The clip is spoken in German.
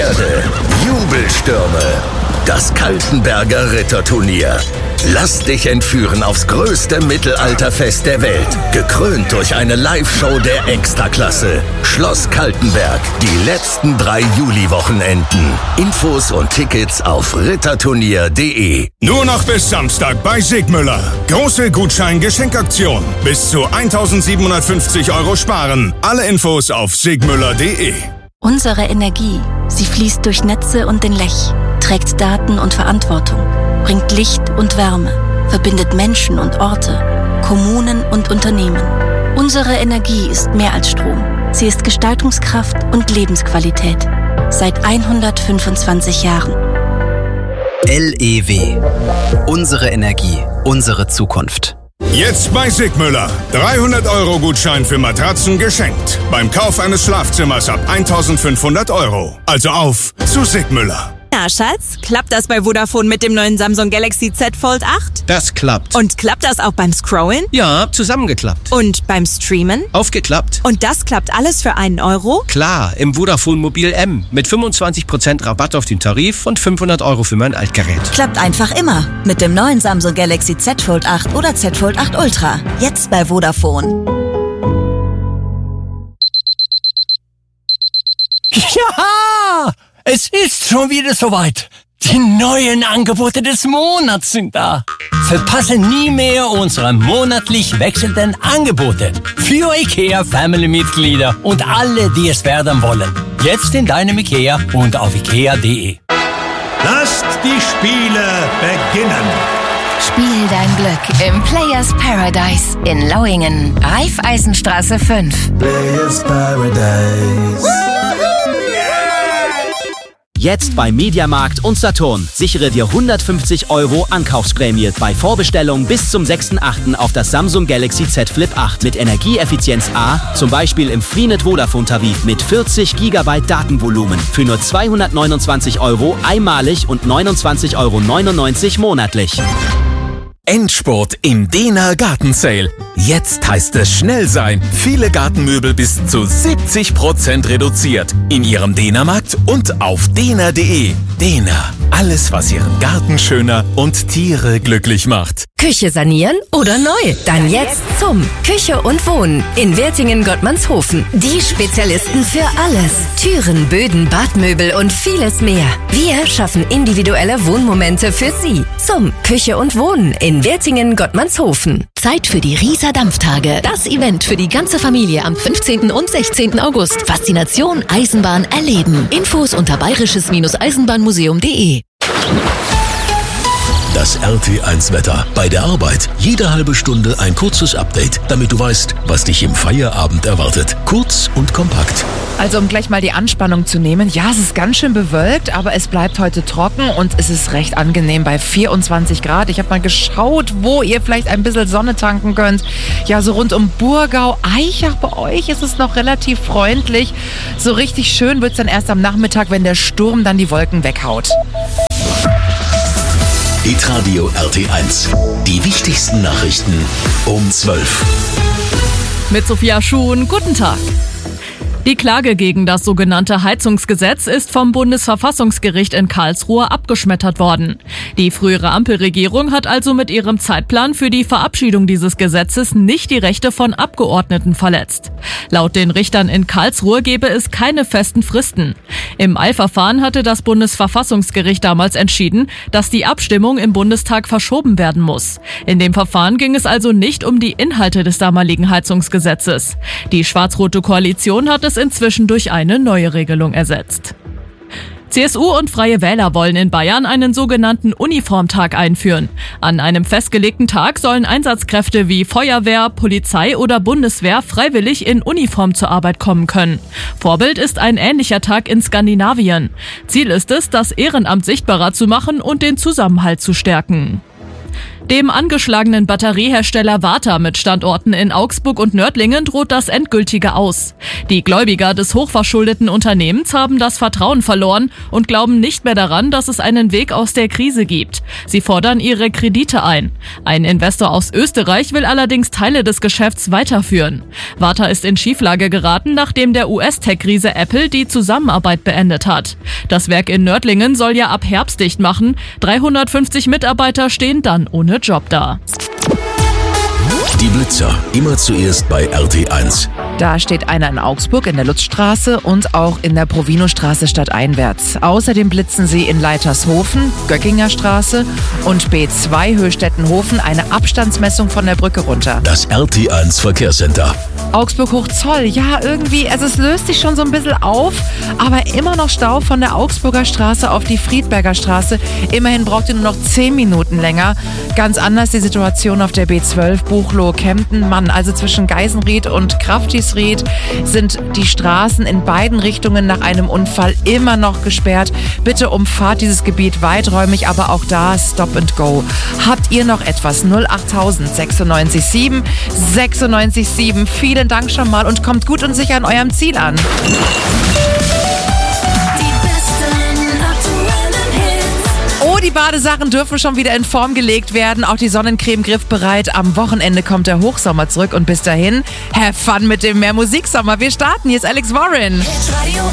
Erde, Jubelstürme. Das Kaltenberger Ritterturnier. Lass dich entführen aufs größte Mittelalterfest der Welt. Gekrönt durch eine Live-Show der Extraklasse. Schloss Kaltenberg. Die letzten 3 Juli-Wochenenden. Infos und Tickets auf ritterturnier.de. Nur noch bis Samstag bei Sigmüller. Große Gutschein-Geschenkaktion. Bis zu 1.750 € sparen. Alle Infos auf sigmüller.de. Unsere Energie, sie fließt durch Netze und den Lech, trägt Daten und Verantwortung, bringt Licht und Wärme, verbindet Menschen und Orte, Kommunen und Unternehmen. Unsere Energie ist mehr als Strom. Sie ist Gestaltungskraft und Lebensqualität. Seit 125 Jahren. LEW. Unsere Energie, unsere Zukunft. Jetzt bei Sigmüller. 300 € Gutschein für Matratzen geschenkt. Beim Kauf eines Schlafzimmers ab 1.500 €. Also auf zu Sigmüller. Na, Schatz, klappt das bei Vodafone mit dem neuen Samsung Galaxy Z Fold 8? Das klappt. Und klappt das auch beim Scrollen? Ja, zusammengeklappt. Und beim Streamen? Aufgeklappt. Und das klappt alles für 1 €? Klar, im Vodafone Mobil M. Mit 25% Rabatt auf den Tarif und 500 € für mein Altgerät. Klappt einfach immer. Mit dem neuen Samsung Galaxy Z Fold 8 oder Z Fold 8 Ultra. Jetzt bei Vodafone. Ja! Es ist schon wieder soweit. Die neuen Angebote des Monats sind da. Verpasse nie mehr unsere monatlich wechselnden Angebote. Für IKEA-Family-Mitglieder und alle, die es werden wollen. Jetzt in deinem IKEA und auf ikea.de. Lasst die Spiele beginnen. Spiel dein Glück im Players Paradise in Lauingen. Raiffeisenstraße 5. Players Paradise. Jetzt bei Mediamarkt und Saturn. Sichere dir 150 € Ankaufsprämie bei Vorbestellung bis zum 6.8. auf das Samsung Galaxy Z Flip 8 mit Energieeffizienz A, zum Beispiel im Freenet Vodafone Tarif mit 40 GB Datenvolumen für nur 229 € einmalig und 29,99 € monatlich. Endspurt im Dehner Gartensale. Jetzt heißt es schnell sein. Viele Gartenmöbel bis zu 70% reduziert. In Ihrem Dehnermarkt und auf dehner.de. Dehner. Alles, was Ihren Garten schöner und Tiere glücklich macht. Küche sanieren oder neu? Dann jetzt zum Küche und Wohnen in Wertingen-Gottmannshofen. Die Spezialisten für alles. Türen, Böden, Badmöbel und vieles mehr. Wir schaffen individuelle Wohnmomente für Sie. Zum Küche und Wohnen in Wertingen-Gottmannshofen. Zeit für die Riesa Dampftage. Das Event für die ganze Familie am 15. und 16. August. Faszination Eisenbahn erleben. Infos unter bayerisches-eisenbahnmuseum.de. Das RT1-Wetter. Bei der Arbeit jede halbe Stunde ein kurzes Update, damit du weißt, was dich im Feierabend erwartet. Kurz und kompakt. Also um gleich mal die Anspannung zu nehmen. Ja, es ist ganz schön bewölkt, aber es bleibt heute trocken und es ist recht angenehm bei 24 Grad. Ich habe mal geschaut, wo ihr vielleicht ein bisschen Sonne tanken könnt. Ja, so rund um Burgau, Aichach, bei euch ist es noch relativ freundlich. So richtig schön wird es dann erst am Nachmittag, wenn der Sturm dann die Wolken weghaut. Hitradio RT1. Die wichtigsten Nachrichten um 12. Mit Sophia Schuhn, guten Tag. Die Klage gegen das sogenannte Heizungsgesetz ist vom Bundesverfassungsgericht in Karlsruhe abgeschmettert worden. Die frühere Ampelregierung hat also mit ihrem Zeitplan für die Verabschiedung dieses Gesetzes nicht die Rechte von Abgeordneten verletzt. Laut den Richtern in Karlsruhe gebe es keine festen Fristen. Im Eilverfahren hatte das Bundesverfassungsgericht damals entschieden, dass die Abstimmung im Bundestag verschoben werden muss. In dem Verfahren ging es also nicht um die Inhalte des damaligen Heizungsgesetzes. Die schwarz-rote Koalition hat es inzwischen durch eine neue Regelung ersetzt. CSU und Freie Wähler wollen in Bayern einen sogenannten Uniformtag einführen. An einem festgelegten Tag sollen Einsatzkräfte wie Feuerwehr, Polizei oder Bundeswehr freiwillig in Uniform zur Arbeit kommen können. Vorbild ist ein ähnlicher Tag in Skandinavien. Ziel ist es, das Ehrenamt sichtbarer zu machen und den Zusammenhalt zu stärken. Dem angeschlagenen Batteriehersteller Varta mit Standorten in Augsburg und Nördlingen droht das endgültige Aus. Die Gläubiger des hochverschuldeten Unternehmens haben das Vertrauen verloren und glauben nicht mehr daran, dass es einen Weg aus der Krise gibt. Sie fordern ihre Kredite ein. Ein Investor aus Österreich will allerdings Teile des Geschäfts weiterführen. Varta ist in Schieflage geraten, nachdem der US-Tech-Riese Apple die Zusammenarbeit beendet hat. Das Werk in Nördlingen soll ja ab Herbst dicht machen. 350 Mitarbeiter stehen dann ohne Job da. Die Blitzer, immer zuerst bei RT1. Da steht einer in Augsburg in der Lutzstraße und auch in der Provinostraße stadteinwärts. Außerdem blitzen sie in Leitershofen, Göckinger Straße und B2 Höchstettenhofen eine Abstandsmessung von der Brücke runter. Das RT1 Verkehrscenter. Augsburg-Hochzoll, ja irgendwie, also es löst sich schon so ein bisschen auf, aber immer noch Stau von der Augsburger Straße auf die Friedberger Straße. Immerhin braucht ihr nur noch 10 Minuten länger. Ganz anders die Situation auf der B12 Buchloe-Kempten. Mann, also zwischen Geisenried und Kraftisried sind die Straßen in beiden Richtungen nach einem Unfall immer noch gesperrt. Bitte umfahrt dieses Gebiet weiträumig, aber auch da Stop and Go. Habt ihr noch etwas? 08000 96 7 96 7. Vielen Dank schon mal und kommt gut und sicher an eurem Ziel an. Die Badesachen dürfen schon wieder in Form gelegt werden. Auch die Sonnencreme griffbereit. Am Wochenende kommt der Hochsommer zurück und bis dahin, have fun mit dem Mehr Musiksommer. Wir starten. Hier ist Alex Warren.